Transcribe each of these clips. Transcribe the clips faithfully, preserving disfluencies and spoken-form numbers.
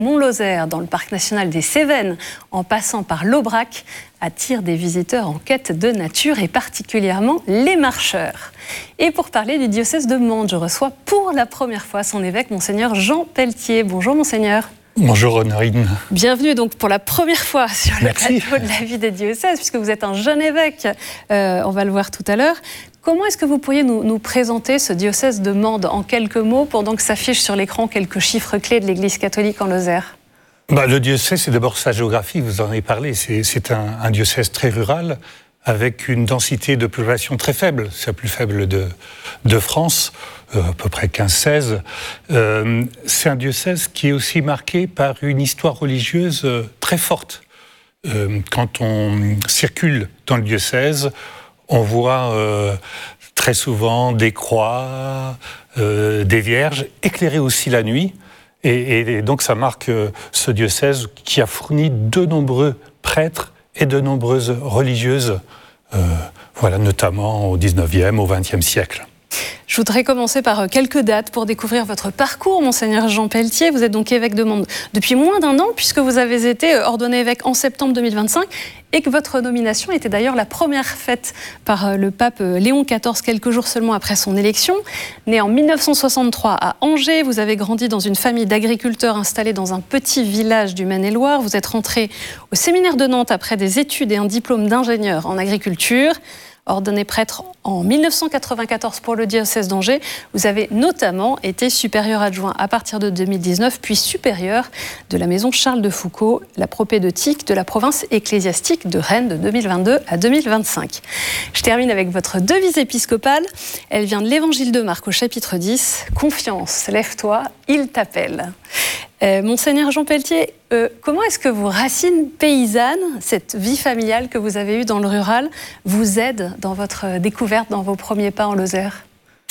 Mont-Lozère, dans le parc national des Cévennes, en passant par l'Aubrac, attire des visiteurs en quête de nature et particulièrement les marcheurs. Et pour parler du diocèse de Mende, je reçois pour la première fois son évêque, Monseigneur Jean Pelletier. Bonjour Monseigneur. Bonjour Honorine. Bienvenue donc pour la première fois sur le Merci. plateau de la vie des diocèses, puisque vous êtes un jeune évêque, euh, on va le voir tout à l'heure. Comment est-ce que vous pourriez nous, nous présenter ce diocèse de Mende en quelques mots, pendant que s'affichent sur l'écran quelques chiffres clés de l'Église catholique en Lozère ? Bah, le diocèse, c'est d'abord sa géographie, vous en avez parlé. C'est, c'est un, un diocèse très rural, avec une densité de population très faible. C'est la plus faible de, de France, euh, à peu près quinze seize. Euh, c'est un diocèse qui est aussi marqué par une histoire religieuse euh, très forte. Euh, quand on circule dans le diocèse, on voit euh, très souvent des croix, euh, des vierges, éclairées aussi la nuit. Et, et donc ça marque euh, ce diocèse qui a fourni de nombreux prêtres et de nombreuses religieuses, euh, voilà, notamment au dix-neuvième, au vingtième siècle. Je voudrais commencer par quelques dates pour découvrir votre parcours, Monseigneur Jean Pelletier. Vous êtes donc évêque de Mende depuis moins d'un an, puisque vous avez été ordonné évêque en septembre deux mille vingt-cinq, et que votre nomination était d'ailleurs la première faite par le pape Léon quatorze, quelques jours seulement après son élection. Né en mille neuf cent soixante-trois à Angers, vous avez grandi dans une famille d'agriculteurs installés dans un petit village du Maine-et-Loire. Vous êtes rentré au séminaire de Nantes après des études et un diplôme d'ingénieur en agriculture. Ordonné prêtre en mille neuf cent quatre-vingt-quatorze pour le diocèse d'Angers, vous avez notamment été supérieur adjoint à partir de deux mille dix-neuf, puis supérieur de la maison Charles de Foucauld, la propédeutique de la province ecclésiastique de Rennes de deux mille vingt-deux à deux mille vingt-cinq. Je termine avec votre devise épiscopale. Elle vient de l'Évangile de Marc au chapitre dix. « Confiance, lève-toi, il t'appelle ». Euh, Monseigneur Jean Pelletier, euh, comment est-ce que vos racines paysannes, cette vie familiale que vous avez eue dans le rural, vous aident dans votre découverte, dans vos premiers pas en Lozère ?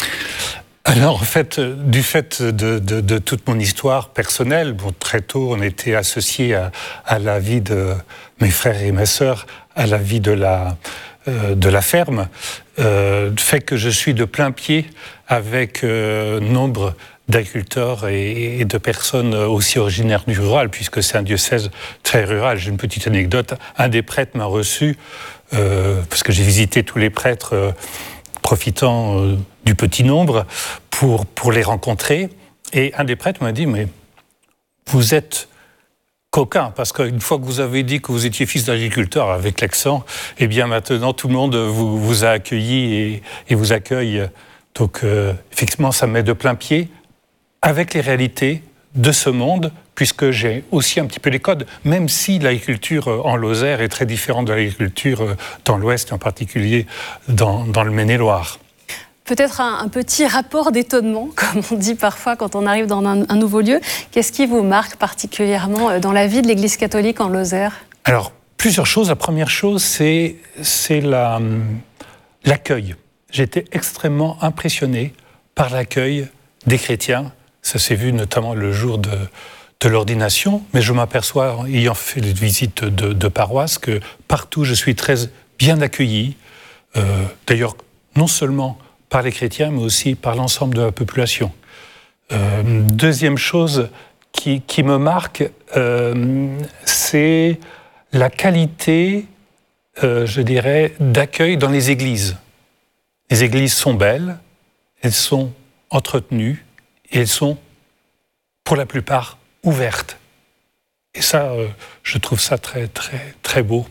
Alors, en fait, du fait de, de, de toute mon histoire personnelle, bon, très tôt, on était associés à, à la vie de mes frères et mes sœurs, à la vie de la, euh, de la ferme, euh, fait que je suis de plein pied avec euh, nombre d'agriculteurs et de personnes aussi originaires du rural, puisque c'est un diocèse très rural. J'ai une petite anecdote. Un des prêtres m'a reçu, euh, parce que j'ai visité tous les prêtres, euh, profitant euh, du petit nombre, pour, pour les rencontrer. Et un des prêtres m'a dit, mais vous êtes coquin, parce qu'une fois que vous avez dit que vous étiez fils d'agriculteur avec l'accent, eh bien maintenant tout le monde vous, vous a accueilli et, et vous accueille. Donc euh, effectivement, ça me met de plein pied avec les réalités de ce monde, puisque j'ai aussi un petit peu les codes, même si l'agriculture en Lozère est très différente de l'agriculture dans l'Ouest, en particulier dans, dans le Maine-et-Loire. Peut-être un, un petit rapport d'étonnement, comme on dit parfois quand on arrive dans un, un nouveau lieu. Qu'est-ce qui vous marque particulièrement dans la vie de l'Église catholique en Lozère ? Alors, plusieurs choses. La première chose, c'est, c'est la, l'accueil. J'ai été extrêmement impressionné par l'accueil des chrétiens. Ça s'est vu notamment le jour de, de l'ordination, mais je m'aperçois, ayant fait des visites de, de paroisse, que partout je suis très bien accueilli. Euh, d'ailleurs, non seulement par les chrétiens, mais aussi par l'ensemble de la population. Euh, deuxième chose qui, qui me marque, euh, c'est la qualité, euh, je dirais, d'accueil dans les églises. Les églises sont belles, elles sont entretenues, et elles sont, pour la plupart, ouvertes. Et ça, euh, je trouve ça très, très, très beau.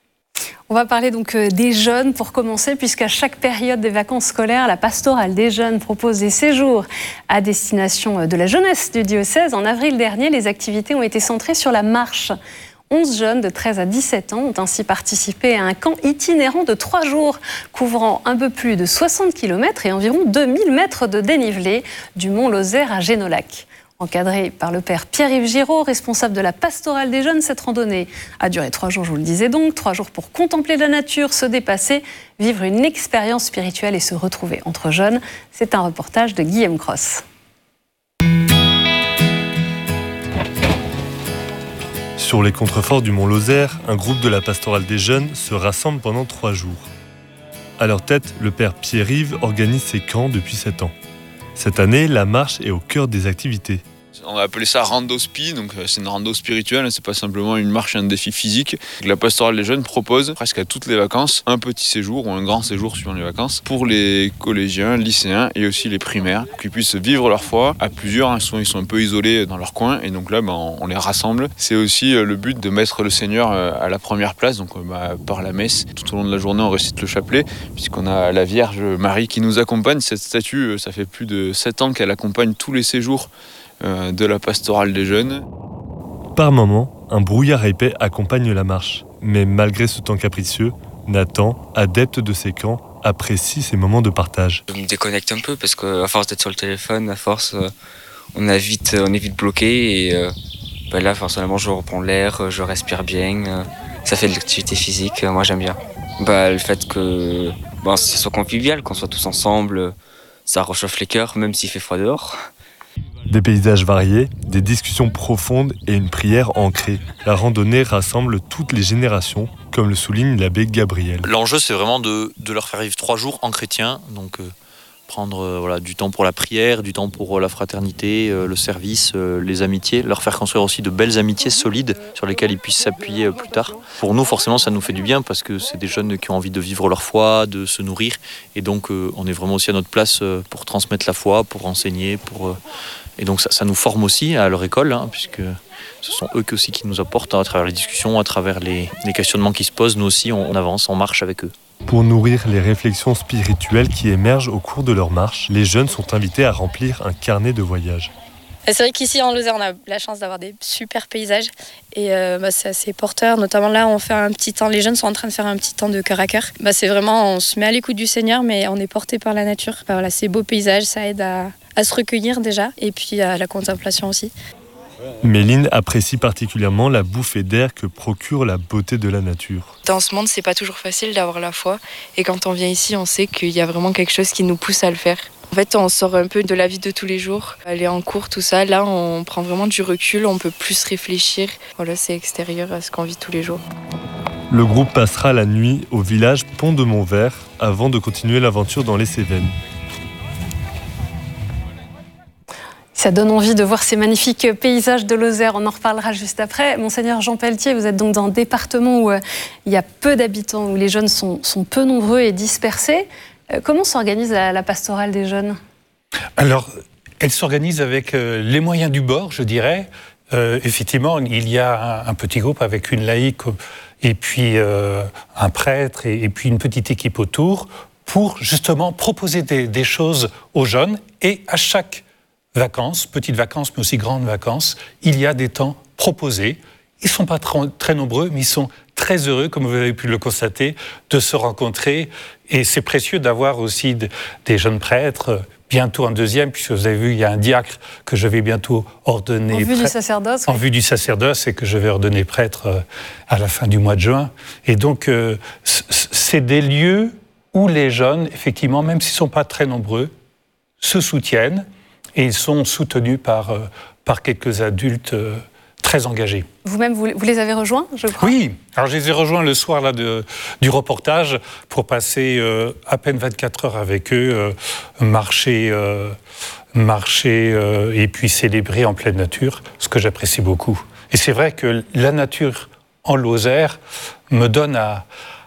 On va parler donc des jeunes pour commencer, puisqu'à chaque période des vacances scolaires, la pastorale des jeunes propose des séjours à destination de la jeunesse du diocèse. En avril dernier, les activités ont été centrées sur la marche. onze jeunes de treize à dix-sept ans ont ainsi participé à un camp itinérant de trois jours, couvrant un peu plus de soixante kilomètres et environ deux mille mètres de dénivelé du mont Lozère à Génolac. Encadré par le père Pierre-Yves Giraud, responsable de la pastorale des jeunes, cette randonnée a duré trois jours, je vous le disais donc, trois jours pour contempler la nature, se dépasser, vivre une expérience spirituelle et se retrouver entre jeunes. C'est un reportage de Guillaume Cross. Sur les contreforts du mont Lozère, un groupe de la pastorale des jeunes se rassemble pendant trois jours. À leur tête, le père Pierre-Yves organise ses camps depuis sept ans. Cette année, la marche est au cœur des activités. On a appelé ça rando-spi, donc c'est une rando spirituelle, c'est pas simplement une marche et un défi physique. La pastorale des jeunes propose presque à toutes les vacances un petit séjour ou un grand séjour suivant les vacances pour les collégiens, lycéens et aussi les primaires, pour qu'ils puissent vivre leur foi à plusieurs. Ils sont, ils sont un peu isolés dans leur coin et donc là ben, on les rassemble. C'est aussi le but de mettre le Seigneur à la première place, donc ben, par la messe. Tout au long de la journée on récite le chapelet puisqu'on a la Vierge Marie qui nous accompagne. Cette statue, ça fait plus de sept ans qu'elle accompagne tous les séjours de la pastorale des jeunes. Par moments, un brouillard épais accompagne la marche. Mais malgré ce temps capricieux, Nathan, adepte de ces camps, apprécie ces moments de partage. Je me déconnecte un peu parce qu'à force d'être sur le téléphone, à force, on, a vite, on est vite bloqué. Et euh, bah là, forcément, je reprends l'air, je respire bien. Ça fait de l'activité physique, moi j'aime bien. Bah, le fait que bah, ce soit convivial, qu'on soit tous ensemble, ça réchauffe les cœurs, même s'il fait froid dehors. Des paysages variés, des discussions profondes et une prière ancrée. La randonnée rassemble toutes les générations, comme le souligne l'abbé Gabriel. L'enjeu, c'est vraiment de, de leur faire vivre trois jours en chrétien, donc euh, prendre euh, voilà, du temps pour la prière, du temps pour euh, la fraternité, euh, le service, euh, les amitiés, leur faire construire aussi de belles amitiés solides sur lesquelles ils puissent s'appuyer euh, plus tard. Pour nous, forcément, ça nous fait du bien parce que c'est des jeunes qui ont envie de vivre leur foi, de se nourrir, et donc euh, on est vraiment aussi à notre place euh, pour transmettre la foi, pour enseigner, pour... Euh, Et donc ça, ça nous forme aussi à leur école, hein, puisque ce sont eux aussi qui nous apportent, hein, à travers les discussions, à travers les, les questionnements qui se posent. Nous aussi, on, on avance, on marche avec eux. Pour nourrir les réflexions spirituelles qui émergent au cours de leur marche, les jeunes sont invités à remplir un carnet de voyage. C'est vrai qu'ici en Lozère, on a la chance d'avoir des super paysages et euh, bah, c'est assez porteur. Notamment là, on fait un petit temps. Les jeunes sont en train de faire un petit temps de cœur à cœur. Bah, c'est vraiment, on se met à l'écoute du Seigneur, mais on est porté par la nature. Bah, voilà, ces beaux paysages, ça aide à, à se recueillir déjà et puis à la contemplation aussi. Méline apprécie particulièrement la bouffée d'air que procure la beauté de la nature. Dans ce monde, c'est pas toujours facile d'avoir la foi. Et quand on vient ici, on sait qu'il y a vraiment quelque chose qui nous pousse à le faire. En fait, on sort un peu de la vie de tous les jours. Aller en cours, tout ça, là, on prend vraiment du recul, on peut plus réfléchir. Voilà, c'est extérieur à ce qu'on vit tous les jours. Le groupe passera la nuit au village Pont de Montvert avant de continuer l'aventure dans les Cévennes. Ça donne envie de voir ces magnifiques paysages de Lozère. On en reparlera juste après. Monseigneur Jean Pelletier, vous êtes donc dans un département où euh, il y a peu d'habitants, où les jeunes sont, sont peu nombreux et dispersés. Euh, comment s'organise la, la pastorale des jeunes ? Alors, elle s'organise avec euh, les moyens du bord, je dirais. Euh, effectivement, il y a un, un petit groupe avec une laïque et puis euh, un prêtre et, et puis une petite équipe autour pour justement proposer des, des choses aux jeunes. Et à chaque vacances, petites vacances, mais aussi grandes vacances, il y a des temps proposés. Ils ne sont pas très, très nombreux, mais ils sont très heureux, comme vous avez pu le constater, de se rencontrer. Et c'est précieux d'avoir aussi de, des jeunes prêtres, bientôt un deuxième, puisque vous avez vu, il y a un diacre que je vais bientôt ordonner. En vue prêtre, du sacerdoce. En oui. vue du sacerdoce, et que je vais ordonner prêtre à la fin du mois de juin. Et donc, euh, c'est des lieux où les jeunes, effectivement, même s'ils ne sont pas très nombreux, se soutiennent. Et ils sont soutenus par, euh, par quelques adultes euh, très engagés. Vous-même, vous, vous les avez rejoints, je crois ? Oui, alors je les ai rejoints le soir là, de, du reportage pour passer euh, à peine vingt-quatre heures avec eux, euh, marcher, euh, marcher euh, et puis célébrer en pleine nature, ce que j'apprécie beaucoup. Et c'est vrai que la nature en Lozère me donne à,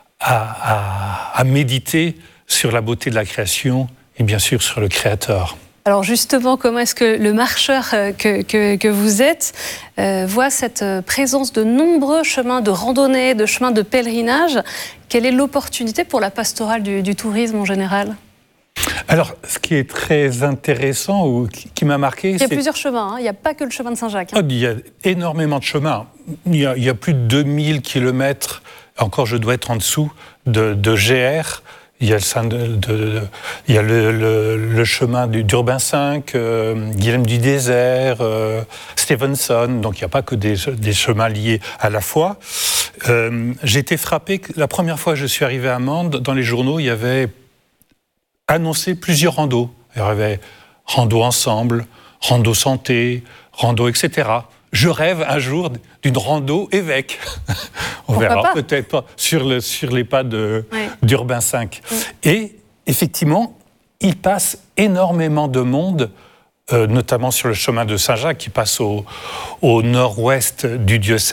à, à, à méditer sur la beauté de la création et bien sûr sur le Créateur. Alors justement, comment est-ce que le marcheur que, que, que vous êtes euh, voit cette présence de nombreux chemins de randonnée, de chemins de pèlerinage ? Quelle est l'opportunité pour la pastorale du, du tourisme en général ? Alors, ce qui est très intéressant ou qui, qui m'a marqué, il y a c'est... plusieurs chemins, hein. Il n'y a pas que le chemin de Saint-Jacques. Hein. Oh, il y a énormément de chemins. Il y a, il y a plus de deux mille kilomètres, encore je dois être en dessous, de, de G R. Il y a le, de, de, de, il y a le, le, le chemin du, d'Urbain cinq, euh, Guilhem du Désert, euh, Stevenson, donc il n'y a pas que des, des chemins liés à la foi. Euh, j'ai été frappé, que la première fois que je suis arrivé à Mende, dans les journaux, il y avait annoncé plusieurs randos. Il y avait rando ensemble, rando santé, rando et cetera. Je rêve un jour d'une rando évêque. On Pourquoi verra pas peut-être pas sur, le, sur les pas de, ouais. d'Urbain cinq. Oui. Et effectivement, il passe énormément de monde euh, notamment sur le chemin de Saint-Jacques qui passe au, au nord-ouest du diocèse.